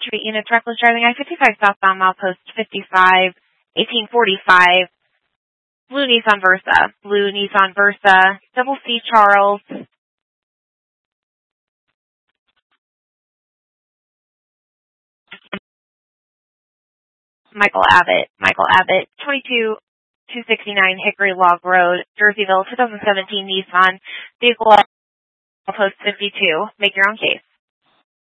Street units reckless driving I-55 southbound milepost 55, 1845. Blue Nissan Versa. Blue Nissan Versa. Double C Charles. Michael Abbott. 26269 Hickory Log Road, Jerseyville, 2017 Nissan. Vehicle post 52. Make your own case.